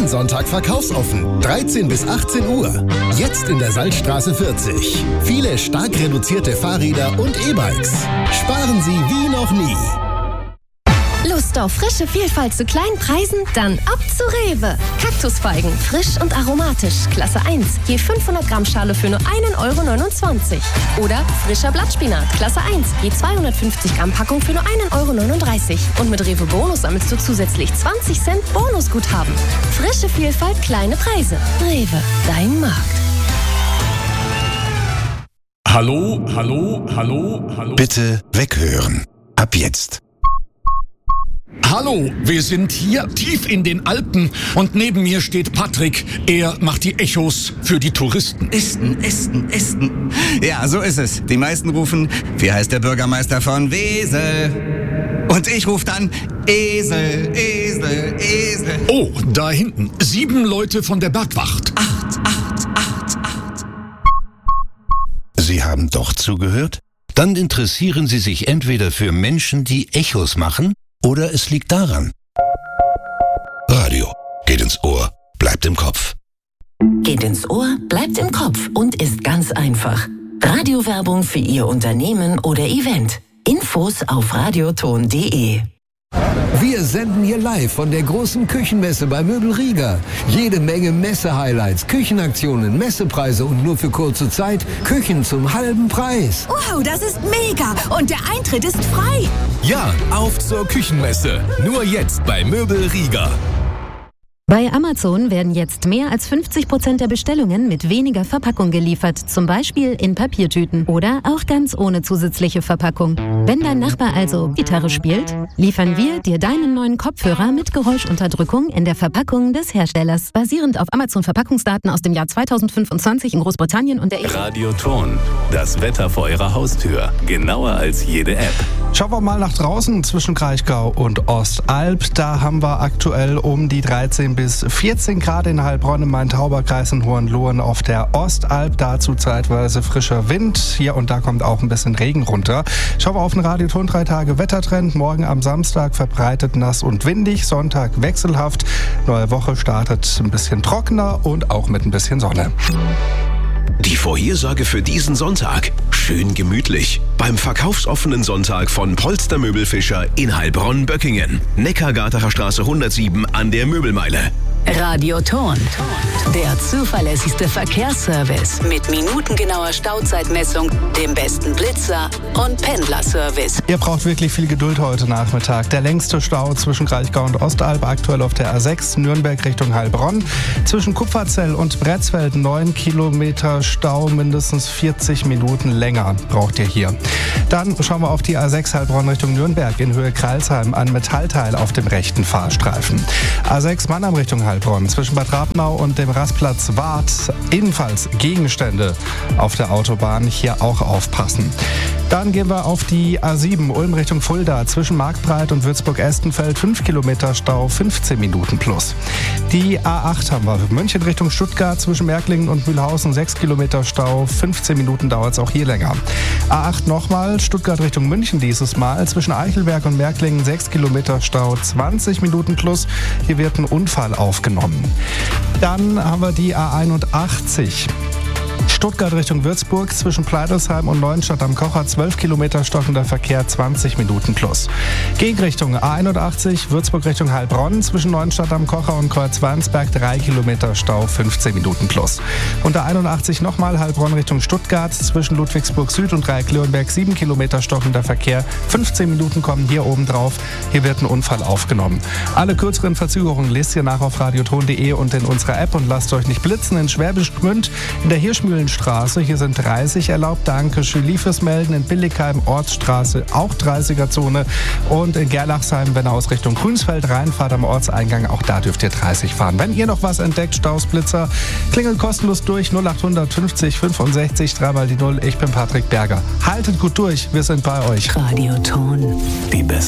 Sonntag verkaufsoffen. 13 bis 18 Uhr. Jetzt in der Salzstraße 40. Viele stark reduzierte Fahrräder und E-Bikes. Sparen Sie wie noch nie. Lust auf frische Vielfalt zu kleinen Preisen? Dann ab zu Rewe. Kaktusfeigen, frisch und aromatisch, Klasse 1. Je 500 Gramm Schale für nur 1,29 €. Oder frischer Blattspinat, Klasse 1. Je 250 Gramm Packung für nur 1,39 €. Und mit Rewe Bonus sammelst du zusätzlich 20 Cent Bonusguthaben. Frische Vielfalt, kleine Preise. Rewe, dein Markt. Hallo, hallo, hallo, hallo. Bitte weghören. Ab jetzt. Hallo, wir sind hier tief in den Alpen und neben mir steht Patrick. Er macht die Echos für die Touristen. Esten. Ja, so ist es. Die meisten rufen, wie heißt der Bürgermeister von Wesel? Und ich rufe dann, Esel. Oh, da hinten. 7 Leute von der Bergwacht. 8. Sie haben doch zugehört? Dann interessieren Sie sich entweder für Menschen, die Echos machen, oder es liegt daran. Radio geht ins Ohr, bleibt im Kopf. Geht ins Ohr, bleibt im Kopf und ist ganz einfach. Radiowerbung für Ihr Unternehmen oder Event. Infos auf radioton.de. Wir senden hier live von der großen Küchenmesse bei Möbel Rieger. Jede Menge Messe-Highlights, Küchenaktionen, Messepreise und nur für kurze Zeit Küchen zum halben Preis. Wow, das ist mega! Und der Eintritt ist frei! Ja, auf zur Küchenmesse. Nur jetzt bei Möbel Rieger. Bei Amazon werden jetzt mehr als 50% der Bestellungen mit weniger Verpackung geliefert, zum Beispiel in Papiertüten oder auch ganz ohne zusätzliche Verpackung. Wenn dein Nachbar also Gitarre spielt, liefern wir dir deinen neuen Kopfhörer mit Geräuschunterdrückung in der Verpackung des Herstellers, basierend auf Amazon-Verpackungsdaten aus dem Jahr 2025 in Großbritannien und der EU. Radioton, das Wetter vor Ihrer Haustür, genauer als jede App. Schauen wir mal nach draußen zwischen Kraichgau und Ostalb. Da haben wir aktuell um die 13 bis 14 Grad in Heilbronn, im Main-Tauber-Kreis in Hohenlohen auf der Ostalb. Dazu zeitweise frischer Wind. Hier und da kommt auch ein bisschen Regen runter. Schauen wir auf den Radioton 3 Tage Wettertrend. Morgen am Samstag verbreitet nass und windig. Sonntag wechselhaft. Neue Woche startet ein bisschen trockener und auch mit ein bisschen Sonne. Die Vorhersage für diesen Sonntag. Schön gemütlich. Beim verkaufsoffenen Sonntag von Polster Möbelfischer in Heilbronn-Böckingen. Neckargartener Straße 107 an der Möbelmeile. Radioton, der zuverlässigste Verkehrsservice mit minutengenauer Stauzeitmessung, dem besten Blitzer und Pendlerservice. Ihr braucht wirklich viel Geduld heute Nachmittag. Der längste Stau zwischen Kraichgau und Ostalb aktuell auf der A6 Nürnberg Richtung Heilbronn. Zwischen Kupferzell und Bretzfeld 9 Kilometer Stau, mindestens 40 Minuten länger braucht ihr hier. Dann schauen wir auf die A6 Heilbronn Richtung Nürnberg in Höhe Kreilsheim an Metallteil auf dem rechten Fahrstreifen. A6 Mannheim Richtung Heilbronn zwischen Bad Rapnau und dem Rastplatz Waadt ebenfalls Gegenstände auf der Autobahn, hier auch aufpassen. Dann gehen wir auf die A7 Ulm Richtung Fulda zwischen Marktbreit und Würzburg-Estenfeld 5 Kilometer Stau, 15 Minuten plus. Die A8 haben wir München Richtung Stuttgart zwischen Märklingen und Mühlhausen 6 Kilometer Stau, 15 Minuten dauert es auch hier länger. A8 nochmal Stuttgart Richtung München dieses Mal zwischen Eichelberg und Märklingen 6 Kilometer Stau, 20 Minuten plus. Hier wird ein Unfall aufgenommen. Dann haben wir die A81. Stuttgart Richtung Würzburg zwischen Pleidelsheim und Neuenstadt am Kocher 12 Kilometer stockender Verkehr, 20 Minuten plus. Gegenrichtung A81 Würzburg Richtung Heilbronn zwischen Neuenstadt am Kocher und Kreuzwarnsberg 3 Kilometer Stau, 15 Minuten plus. Und A81 nochmal Heilbronn Richtung Stuttgart zwischen Ludwigsburg Süd und Dreieck-Leonberg 7 Kilometer stockender Verkehr, 15 Minuten kommen hier oben drauf. Hier wird ein Unfall aufgenommen. Alle kürzeren Verzögerungen lest ihr nach auf radioton.de und in unserer App und lasst euch nicht blitzen. In Schwäbisch Gmünd in der Hirschmühlenstraße, hier sind 30 erlaubt. Danke, Julie fürs Melden. In Billigheim, Ortsstraße, auch 30er-Zone. Und in Gerlachsheim, wenn ihr aus Richtung Grünsfeld reinfahrt am Ortseingang, auch da dürft ihr 30 fahren. Wenn ihr noch was entdeckt, Stausblitzer, klingelt kostenlos durch 0800 50 65 3 mal die 0. Ich bin Patrick Berger. Haltet gut durch, wir sind bei euch. Radioton. Die beste